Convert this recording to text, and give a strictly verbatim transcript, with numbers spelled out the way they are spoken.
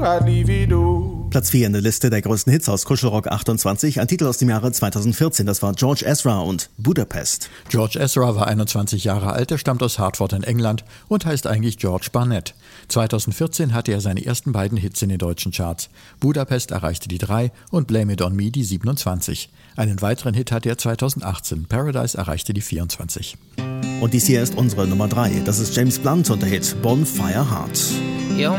I'd leave it all. Platz vier in der Liste der größten Hits aus Kuschelrock achtundzwanzig, ein Titel aus dem Jahre zweitausendvierzehn, das war George Ezra und Budapest. George Ezra war einundzwanzig Jahre alt, er stammt aus Hartford in England und heißt eigentlich George Barnett. zweitausendvierzehn hatte er seine ersten beiden Hits in den deutschen Charts. Budapest erreichte die drei und Blame It On Me die siebenundzwanzig. Einen weiteren Hit hatte er zweitausendachtzehn, Paradise erreichte die vierundzwanzig. Und dies hier ist unsere Nummer drei, das ist James Blunt und der Hit Bonfire Heart. You're